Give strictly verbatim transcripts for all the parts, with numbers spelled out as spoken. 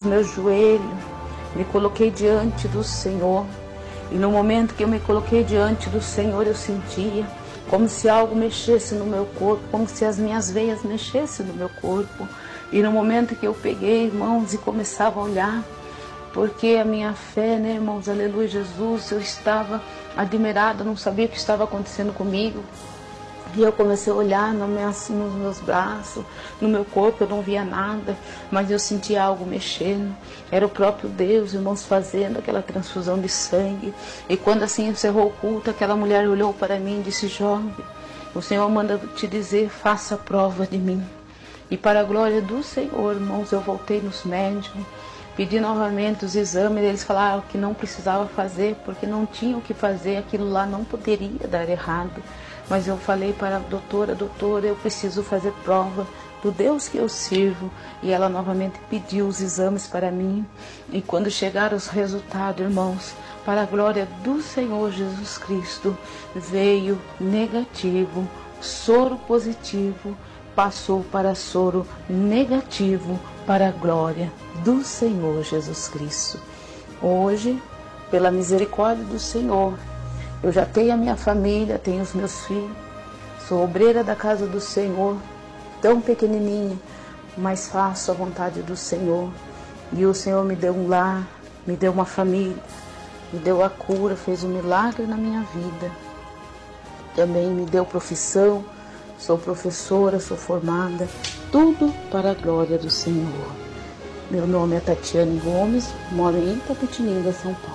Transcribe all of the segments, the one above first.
meus joelhos, me coloquei diante do Senhor. E no momento que eu me coloquei diante do Senhor, eu sentia como se algo mexesse no meu corpo, como se as minhas veias mexessem no meu corpo. E no momento que eu peguei, irmãos, e começava a olhar, porque a minha fé, né, irmãos, aleluia, Jesus, eu estava admirada, não sabia o que estava acontecendo comigo. E eu comecei a olhar no meu, assim, nos meus braços, no meu corpo, eu não via nada, mas eu sentia algo mexendo. Era o próprio Deus, irmãos, fazendo aquela transfusão de sangue. E quando assim encerrou o culto, aquela mulher olhou para mim e disse: jovem, o Senhor manda te dizer, faça prova de mim. E para a glória do Senhor, irmãos, eu voltei nos médicos, pedi novamente os exames, eles falaram que não precisava fazer, porque não tinha o que fazer, aquilo lá não poderia dar errado. Mas eu falei para a doutora, doutora, eu preciso fazer prova do Deus que eu sirvo. E ela novamente pediu os exames para mim. E quando chegaram os resultados, irmãos, para a glória do Senhor Jesus Cristo, veio negativo, soro positivo, passou para soro negativo, para a glória do Senhor Jesus Cristo. Hoje, pela misericórdia do Senhor, eu já tenho a minha família, tenho os meus filhos, sou obreira da casa do Senhor, tão pequenininha, mas faço a vontade do Senhor. E o Senhor me deu um lar, me deu uma família, me deu a cura, fez um milagre na minha vida. Também me deu profissão, sou professora, sou formada, tudo para a glória do Senhor. Meu nome é Tatiane Gomes, moro em Itapetininga, São Paulo.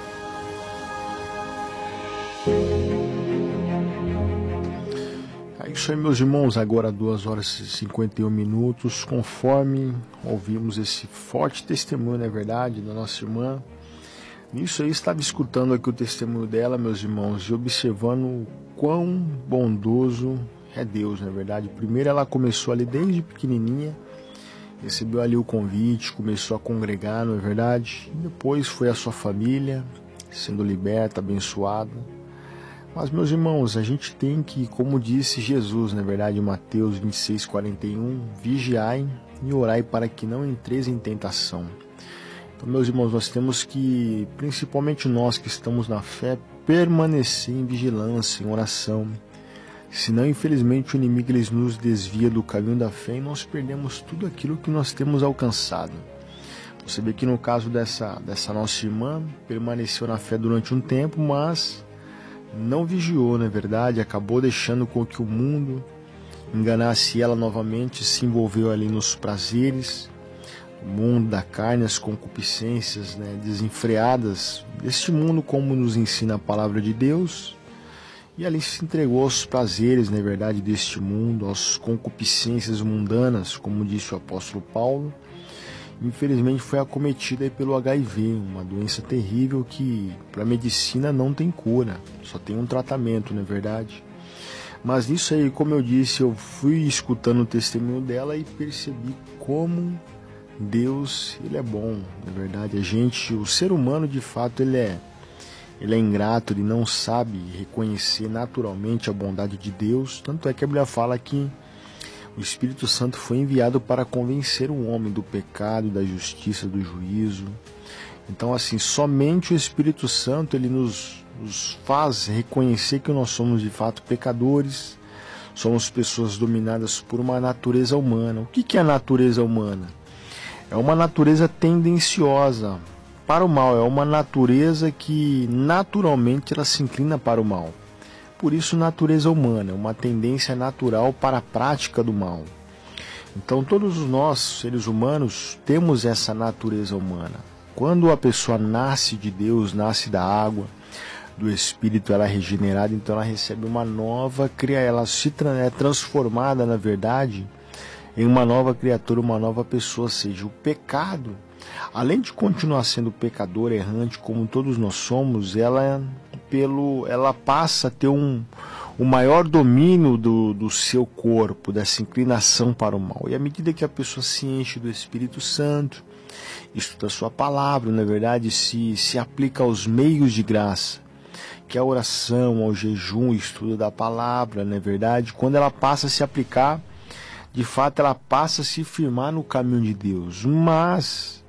É isso aí, meus irmãos, agora duas horas e cinquenta e um minutos, conforme ouvimos esse forte testemunho, não é verdade, da nossa irmã. Nisso aí, estava escutando aqui o testemunho dela, meus irmãos, e observando o quão bondoso é Deus, não é verdade. Primeiro ela começou ali desde pequenininha, recebeu ali o convite, começou a congregar, não é verdade. E depois foi a sua família, sendo liberta, abençoada. Mas, meus irmãos, a gente tem que, como disse Jesus, na verdade, em Mateus vinte e seis, quarenta e um, vigiai e orai para que não entreis em tentação. Então, meus irmãos, nós temos que, principalmente nós que estamos na fé, permanecer em vigilância, em oração. Senão, infelizmente, o inimigo ele nos desvia do caminho da fé e nós perdemos tudo aquilo que nós temos alcançado. Você vê que no caso dessa, dessa nossa irmã, permaneceu na fé durante um tempo, mas não vigiou, não é verdade? Acabou deixando com que o mundo enganasse ela novamente, se envolveu ali nos prazeres, o mundo da carne, as concupiscências, né, desenfreadas deste mundo, como nos ensina a palavra de Deus, e ali se entregou aos prazeres, não é verdade, deste mundo, às concupiscências mundanas, como disse o apóstolo Paulo. Infelizmente foi acometida pelo H I V, uma doença terrível que para a medicina não tem cura, só tem um tratamento, não é verdade? Mas nisso aí, como eu disse, eu fui escutando o testemunho dela e percebi como Deus, ele é bom, na verdade. A gente, o ser humano de fato, ele é, ele é ingrato, ele não sabe reconhecer naturalmente a bondade de Deus, tanto é que a Bíblia fala que o Espírito Santo foi enviado para convencer o homem do pecado, da justiça, do juízo. Então, assim, somente o Espírito Santo ele nos, nos faz reconhecer que nós somos de fato pecadores, somos pessoas dominadas por uma natureza humana. O que é a natureza humana? É uma natureza tendenciosa para o mal, é uma natureza que naturalmente ela se inclina para o mal. Por isso, natureza humana, uma tendência natural para a prática do mal. Então, todos nós, seres humanos, temos essa natureza humana. Quando a pessoa nasce de Deus, nasce da água, do Espírito, ela é regenerada, então ela recebe uma nova criatura, ela se é transformada, na verdade, em uma nova criatura, uma nova pessoa. Ou seja, o pecado, além de continuar sendo pecador, errante, como todos nós somos, ela, pelo, ela passa a ter um, um maior domínio do, do seu corpo, dessa inclinação para o mal. E à medida que a pessoa se enche do Espírito Santo, estuda a sua palavra, na verdade, se, se aplica aos meios de graça, que é a oração, ao jejum, o estudo da palavra, na verdade, quando ela passa a se aplicar, de fato ela passa a se firmar no caminho de Deus. Mas